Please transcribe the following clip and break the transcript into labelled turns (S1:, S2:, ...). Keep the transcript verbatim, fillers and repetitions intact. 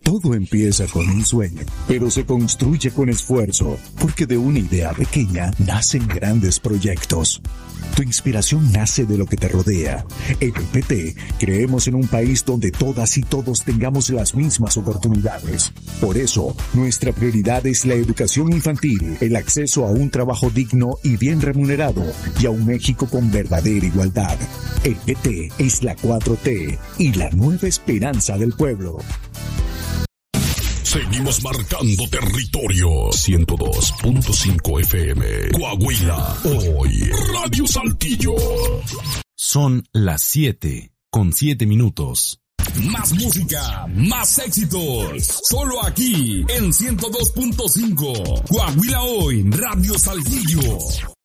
S1: Todo empieza con un sueño, pero se construye con esfuerzo, porque de una idea pequeña nacen grandes proyectos. Tu inspiración nace de lo que te rodea. En el P T creemos en un país donde todas y todos tengamos las mismas oportunidades. Por eso, nuestra prioridad es la educación infantil, el acceso a un trabajo digno y bien remunerado, y a un México con verdadera igualdad. El P T es la cuatro T y la nueva esperanza del pueblo.
S2: Seguimos marcando territorio. ciento dos punto cinco F M. Coahuila. Hoy. Radio Saltillo.
S3: Son las siete con siete minutos.
S2: Más música, más éxitos. Solo aquí en ciento dos punto cinco. Coahuila Hoy. Radio Saltillo.